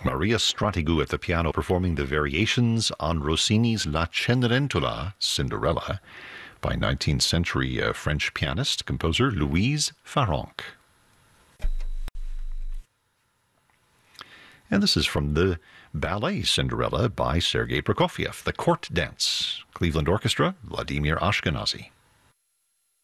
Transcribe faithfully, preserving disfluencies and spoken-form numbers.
Maria Stratigou at the piano performing the variations on Rossini's La Cenerentola, Cinderella, by nineteenth century uh, French pianist, composer Louise Farrenc. And this is from the ballet Cinderella by Sergei Prokofiev, the Court Dance, Cleveland Orchestra, Vladimir Ashkenazy.